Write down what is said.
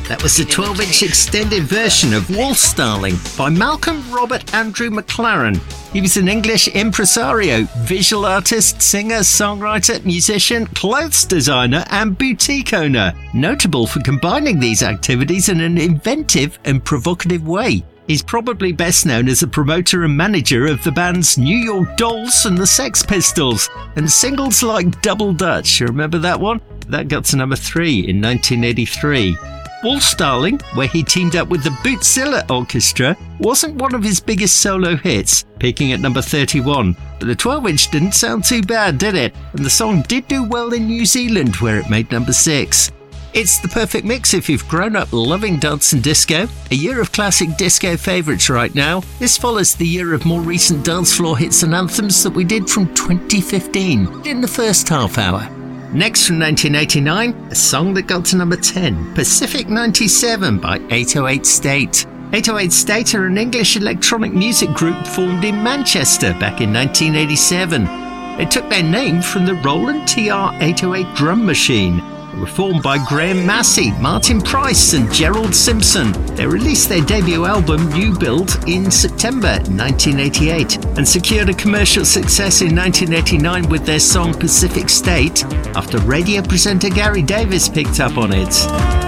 That was the 12-inch extended version of Wolf Starling by Malcolm Robert Andrew McLaren. He was an English impresario, visual artist, singer, songwriter, musician, clothes designer and boutique owner, notable for combining these activities in an inventive and provocative way. He's probably best known as a promoter and manager of the bands New York Dolls and the Sex Pistols, and singles like Double Dutch. You remember that one? That got to number 3 in 1983. Wolf Starling, where he teamed up with the Bootzilla Orchestra, wasn't one of his biggest solo hits, peaking at number 31. But the 12-inch didn't sound too bad, did it? And the song did do well in New Zealand, where it made number 6. It's the perfect mix if you've grown up loving dance and disco. A year of classic disco favourites right now. This follows the year of more recent dance floor hits and anthems that we did from 2015 in the first half hour. Next from 1989, a song that got to number 10, Pacific 97 by 808 State. 808 State are an English electronic music group formed in Manchester back in 1987. They took their name from the Roland TR-808 drum machine. They were formed by Graham Massey, Martin Price and Gerald Simpson. They released their debut album New Build in September 1988 and secured a commercial success in 1989 with their song Pacific State after radio presenter Gary Davis picked up on it.